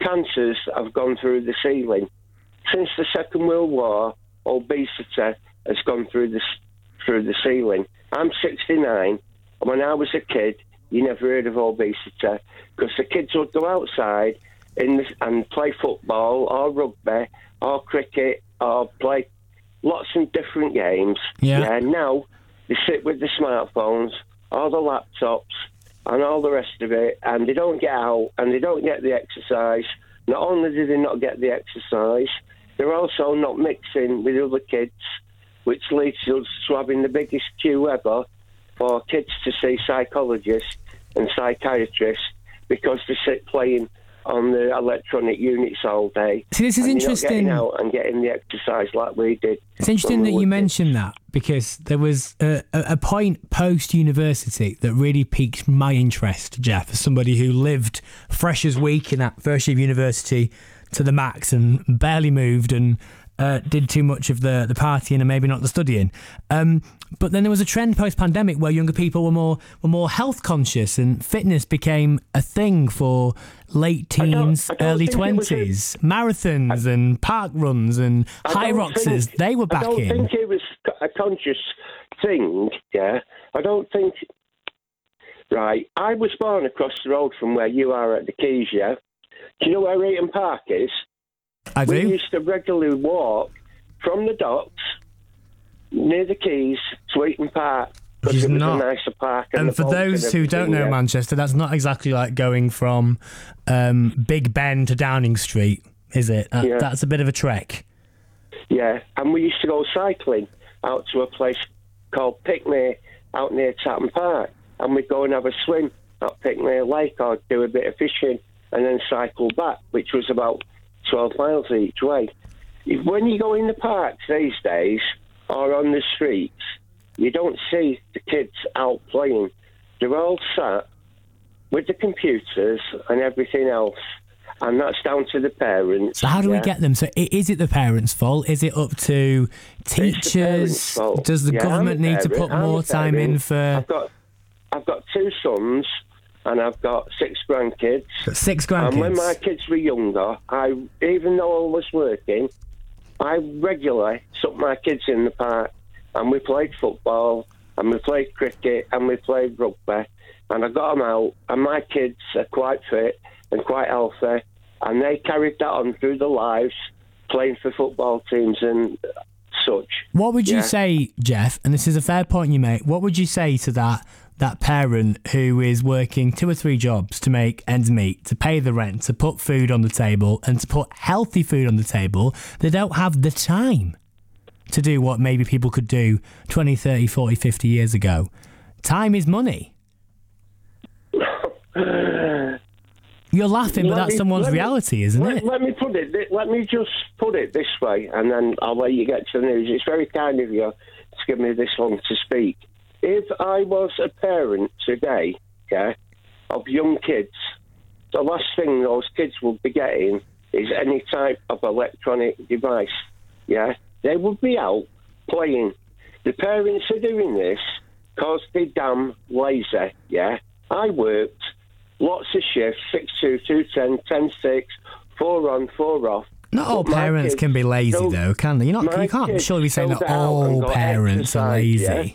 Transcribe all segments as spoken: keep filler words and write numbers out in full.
cancers have gone through the ceiling. Since the Second World War, obesity has gone through the, through the ceiling. I'm sixty-nine, and when I was a kid, you never heard of obesity, because the kids would go outside in the, and play football or rugby or cricket or play lots of different games. Yeah. yeah. Now they sit with the smartphones, all the laptops, and all the rest of it, and they don't get out and they don't get the exercise. Not only do they not get the exercise, they're also not mixing with other kids, which leads us to having the biggest queue ever for kids to see psychologists and psychiatrists because they sit playing on the electronic units all day. See, this is and interesting. Not getting out and getting the exercise like we did. It's interesting that we you kids. mentioned that, because there was a, a point post-university that really piqued my interest, Jeff, as somebody who lived freshers week in that first year of university to the max and barely moved and uh, did too much of the, the partying and maybe not the studying. Um, but then there was a trend post-pandemic where younger people were more were more health conscious and fitness became a thing for late teens, I don't, I don't early twenties. A, marathons I, and park runs and high roxes. Think, they were back in. I don't in. think it was a conscious thing, yeah. I don't think... Right, I was born across the road from where you are at the Keys, yeah? Do you know where Eaton Park is? I do. We used to regularly walk from the docks near the Keys to Eaton Park. Which is it was not, a nicer park. And, and for those who don't know yeah. Manchester, that's not exactly like going from um, Big Ben to Downing Street, is it? That, yeah. That's a bit of a trek. Yeah, and we used to go cycling out to a place called Pickney out near Tatton Park, and we'd go and have a swim at Pickney Lake or do a bit of fishing and then cycle back, which was about twelve miles each way. If, when you go in the parks these days or on the streets, you don't see the kids out playing. They're all sat with the computers and everything else, and that's down to the parents. So how do yeah? we get them? So is it the parents' fault? Is it up to teachers? Does the yeah, government need to put I'm more time in for... I've got, I've got two sons and I've got six grandkids. Six grandkids? And when my kids were younger, I, even though I was working, I regularly took my kids in the park and we played football and we played cricket and we played rugby, and I got them out, and my kids are quite fit and quite healthy, and they carried that on through their lives, playing for football teams and such. What would you yeah. say, Jeff, and this is a fair point you make, what would you say to that that parent who is working two or three jobs to make ends meet, to pay the rent, to put food on the table and to put healthy food on the table? They don't have the time to do what maybe people could do twenty, thirty, forty, fifty years ago. Time is money. You're laughing, but let that's me, someone's reality, me, isn't let, it? Let me put it. Let me just put it this way, and then I'll let you get to the news. It's very kind of you to give me this long to speak. If I was a parent today, yeah, of young kids, the last thing those kids would be getting is any type of electronic device. Yeah, they would be out playing. The parents are doing this because they're damn lazy. Yeah, I worked lots of shifts, six two, two ten, ten six, four on, four off. Not all parents can be lazy, though, can they? You're not, you can't surely be saying that all parents are lazy. Yeah?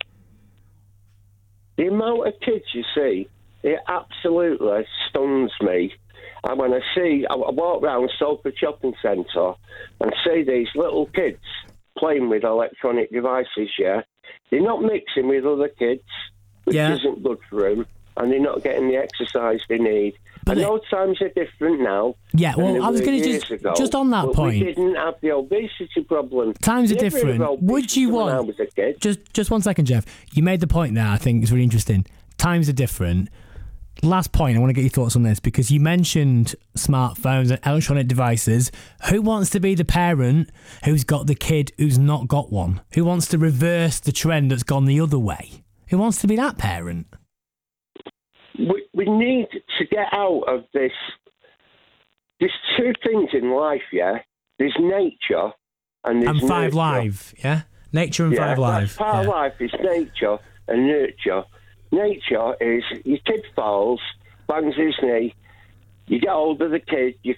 The amount of kids you see, it absolutely stuns me. And when I see, I walk around Salford Shopping Centre and see these little kids playing with electronic devices, yeah? They're not mixing with other kids, which yeah. isn't good for them, and they're not getting the exercise they need. But I know times are different now. Yeah, well, I was going to just, ago, just on that but point. We didn't have the obesity problem. Times are different. Would you want... When I was a kid. Just, just one second, Jeff. You made the point there, I think it's really interesting. Times are different. Last point, I want to get your thoughts on this, because you mentioned smartphones and electronic devices. Who wants to be the parent who's got the kid who's not got one? Who wants to reverse the trend that's gone the other way? Who wants to be that parent? We, we need to get out of this. There's two things in life, yeah? There's nature and there's And Five nurture. Live, yeah? Nature and yeah, Five Live. Part yeah. of life is nature and nurture. Nature is your kid falls, bangs his knee, you get hold of the kid, you